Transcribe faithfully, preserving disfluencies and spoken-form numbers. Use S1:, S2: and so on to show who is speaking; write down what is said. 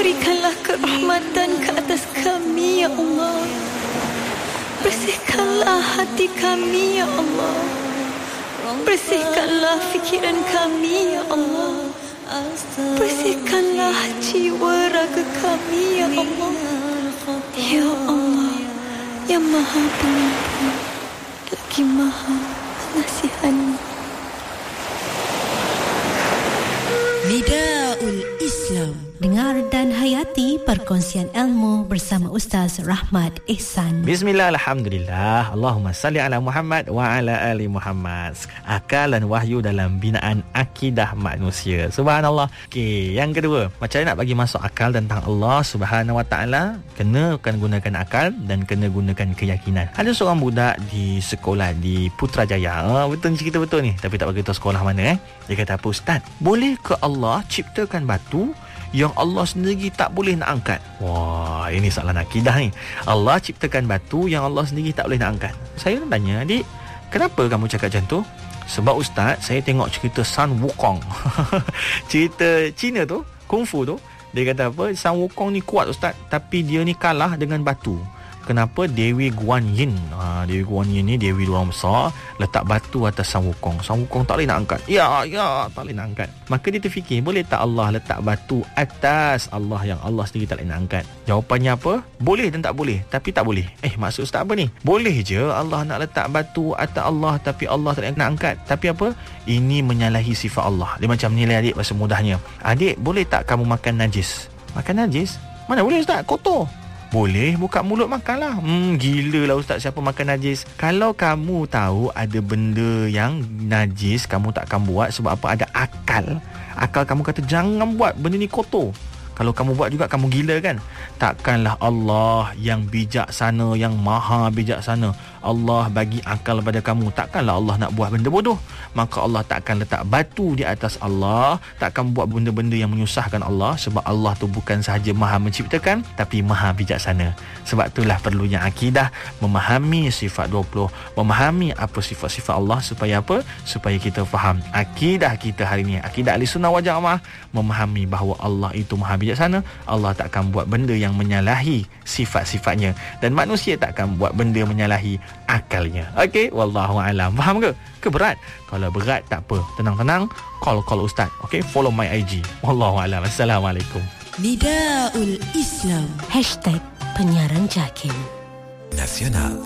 S1: Berikanlah kerahmatan ke atas kami, ya Allah. Bersihkanlah hati kami, ya Allah. Bersihkanlah fikiran kami, ya Allah. Bersihkanlah jiwa raga kami, ya Allah. Ya Allah, yang Maha Pengampun lagi Maha Pengasihani.
S2: Nidaul Islam.
S3: Dengar dan hayati perkongsian ilmu bersama Ustaz Rahmat Ehsan.
S4: Bismillah, alhamdulillah. Allahumma salli ala Muhammad wa ala ali Muhammad. Akal dan wahyu dalam binaan akidah manusia. Subhanallah. Okey, yang kedua, macam mana nak bagi masuk akal tentang Allah Subhanahu wa taala? Kena kan gunakan akal dan kena gunakan keyakinan. Ada seorang budak di sekolah di Putrajaya. Ah, betul cerita betul ni, tapi tak bagi tahu sekolah mana eh. Dia kata, apa Ustaz? Boleh ke Allah ciptakan batu yang Allah sendiri tak boleh nak angkat? Wah, ini soalan akidah ni. Allah ciptakan batu yang Allah sendiri tak boleh nak angkat. Saya tanya, adik, kenapa kamu cakap macam tu? Sebab Ustaz, saya tengok cerita Sun Wukong. Cerita Cina tu, kungfu tu. Dia kata apa? Sun Wukong ni kuat Ustaz, tapi dia ni kalah dengan batu. Kenapa? Dewi Guan Yin. Ha, Dewi Guan Yin ni Dewi orang besar, letak batu atas Sang Wukong. Sang Wukong tak boleh nak angkat. Ya, ya, tak boleh nak angkat. Maka dia terfikir, boleh tak Allah letak batu atas Allah yang Allah sendiri tak boleh nak angkat? Jawapannya apa? Boleh dan tak boleh. Tapi tak boleh. Eh, maksud Ustaz apa ni? Boleh je Allah nak letak batu atas Allah, tapi Allah tak boleh nak angkat. Tapi apa? Ini menyalahi sifat Allah. Dia macam nilai adik bahasa mudahnya. Adik, boleh tak kamu makan najis? Makan najis? Mana boleh Ustaz? Kotor. Boleh, buka mulut makanlah. Hmm, gila lah Ustaz, siapa makan najis? Kalau kamu tahu ada benda yang najis, kamu takkan buat. Sebab apa? Ada akal. Akal kamu kata jangan buat, benda ni kotor. Kalau kamu buat juga, kamu gila kan? Takkanlah Allah yang bijaksana, yang maha bijaksana, Allah bagi akal pada kamu, takkanlah Allah nak buat benda bodoh. Maka Allah takkan letak batu di atas Allah, takkan buat benda-benda yang menyusahkan Allah. Sebab Allah tu bukan sahaja maha menciptakan, tapi maha bijaksana. Sebab itulah perlunya akidah, memahami sifat dua puluh, memahami apa sifat-sifat Allah. Supaya apa? Supaya kita faham akidah kita hari ini, akidah Ahlussunnah wal Jamaah, memahami bahawa Allah itu maha bijaksana. Allah takkan buat benda yang menyalahi sifat-sifatnya, dan manusia takkan buat benda menyalahi akalnya. Okey, wallahu alam. Faham ke? Ke berat? Kalau berat tak apa, tenang-tenang, call-call Ustaz. Okey, follow my I G. Wallahu alam. Assalamualaikum.
S2: Nidaul Islam.
S3: Hashtag Penyiaran Jakim
S5: Nasional.